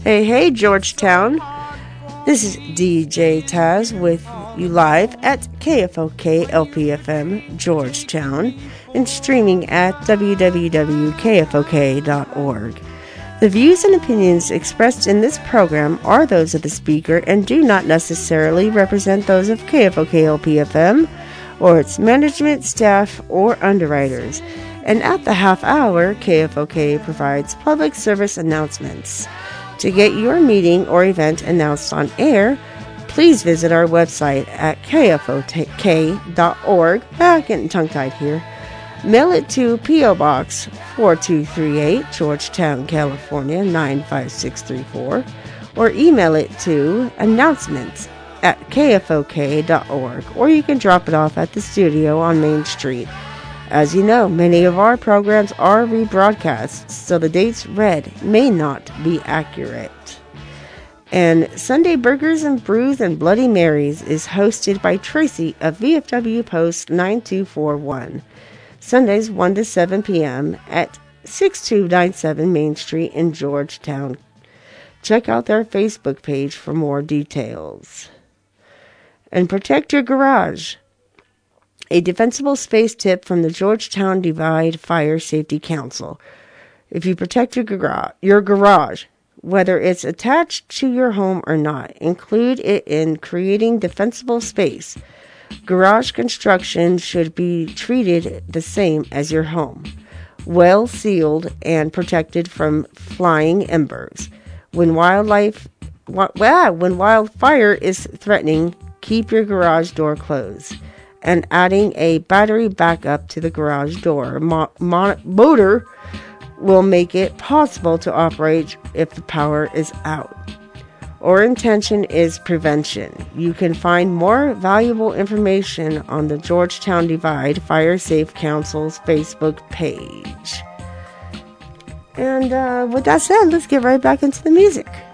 Hey, hey, Georgetown. This is DJ Taz with you live at KFOK LPFM Georgetown and streaming at www.kfok.org. The views and opinions expressed in this program are those of the speaker and do not necessarily represent those of KFOK LPFM or its management, staff, or underwriters. And at the half hour, KFOK provides public service announcements. To get your meeting or event announced on air, please visit our website at kfok.org. Getting tongue-tied here. Mail it to P.O. Box 4238, Georgetown, California 95634, or email it to announcements@kfok.org, or you can drop it off at the studio on Main Street. As you know, many of our programs are rebroadcasts, so the dates read may not be accurate. And Sunday Burgers and Brews and Bloody Marys is hosted by Tracy of VFW Post 9241. Sundays 1 to 7 p.m. at 6297 Main Street in Georgetown. Check out their Facebook page for more details. And protect your garage. A defensible space tip from the Georgetown Divide Fire Safety Council. If you protect your garage, whether it's attached to your home or not, include it in creating defensible space. Garage construction should be treated the same as your home, well sealed and protected from flying embers. When wildfire is threatening, keep your garage door closed. And adding a battery backup to the garage door motor will make it possible to operate if the power is out. Our intention is prevention. You can find more valuable information on the Georgetown Divide Fire Safe Council's Facebook page. And with that said, let's get right back into the music.